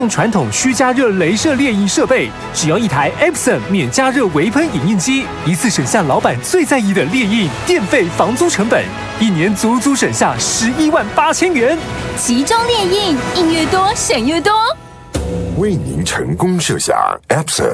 用传统虚加热雷射列印设备，只要一台 Epson 免加热微喷影印机，一次省下老板最在意的列印、电费、房租成本，1年足足省下118000元。 集中列印，印越多，省越多。 为您成功设下 Epson